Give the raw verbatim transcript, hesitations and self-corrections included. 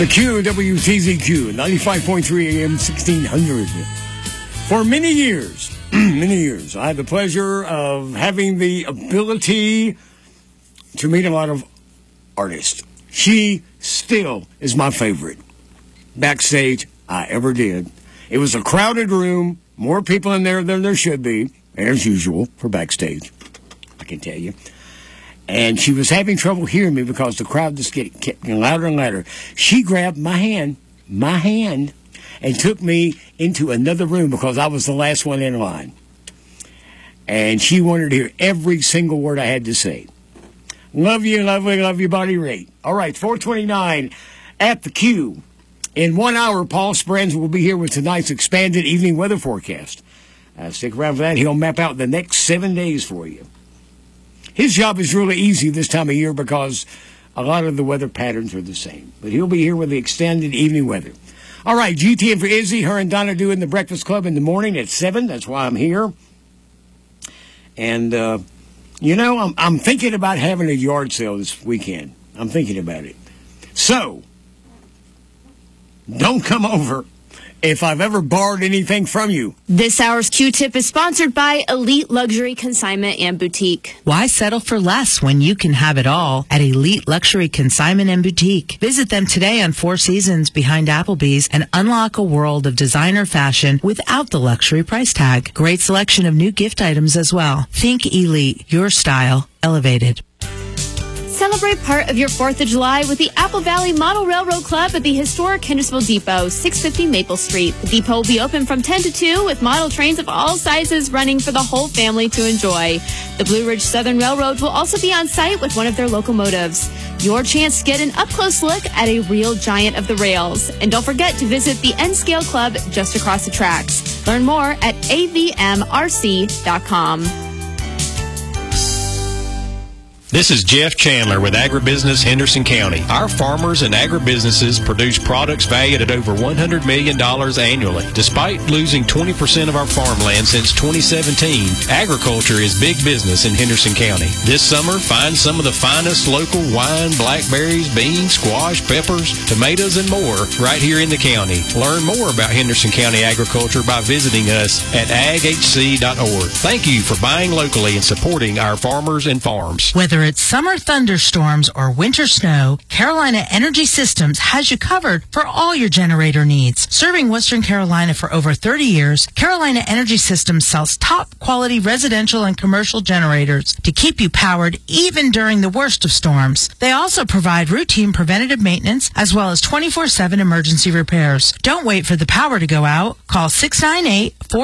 The Q, W T Z Q, ninety-five point three A M, sixteen hundred. For many years, many years, I had the pleasure of having the ability to meet a lot of artists. She still is my favorite backstage I ever did. It was a crowded room, more people in there than there should be, as usual, for backstage, I can tell you. And she was having trouble hearing me because the crowd just kept getting louder and louder. She grabbed my hand, my hand, and took me into another room because I was the last one in line. And she wanted to hear every single word I had to say. Love you, love you, love you, Bonnie Raitt. All right, four twenty-nine at the Q. In one hour, Paul Spranz will be here with tonight's expanded evening weather forecast. Uh, stick around for that. He'll map out the next seven days for you. His job is really easy this time of year because a lot of the weather patterns are the same. But he'll be here with the extended evening weather. All right, G T N for Izzy. Her and Donna doing the Breakfast Club in the morning at seven. That's why I'm here. And, uh, you know, I'm, I'm thinking about having a yard sale this weekend. I'm thinking about it. So, don't come over if I've ever borrowed anything from you. This hour's Q-Tip is sponsored by Elite Luxury Consignment and Boutique. Why settle for less when you can have it all at Elite Luxury Consignment and Boutique? Visit them today on Four Seasons behind Applebee's and unlock a world of designer fashion without the luxury price tag. Great selection of new gift items as well. Think Elite, your style elevated. Celebrate part of your fourth of July with the Apple Valley Model Railroad Club at the historic Hendersonville Depot, six fifty Maple Street. The depot will be open from ten to two with model trains of all sizes running for the whole family to enjoy. The Blue Ridge Southern Railroad will also be on site with one of their locomotives. Your chance to get an up-close look at a real giant of the rails. And don't forget to visit the N-Scale Club just across the tracks. Learn more at A V M R C dot com. This is Jeff Chandler with Agribusiness Henderson County. Our farmers and agribusinesses produce products valued at over one hundred million dollars annually. Despite losing twenty percent of our farmland since twenty seventeen, agriculture is big business in Henderson County. This summer, find some of the finest local wine, blackberries, beans, squash, peppers, tomatoes, and more right here in the county. Learn more about Henderson County agriculture by visiting us at ag h c dot org. Thank you for buying locally and supporting our farmers and farms. Whether it's summer thunderstorms or winter snow, Carolina Energy Systems has you covered for all your generator needs. Serving Western Carolina for over thirty years, Carolina Energy Systems sells top quality residential and commercial generators to keep you powered even during the worst of storms. They also provide routine preventative maintenance as well as twenty-four seven emergency repairs. Don't wait for the power to go out. Call six nine eight, four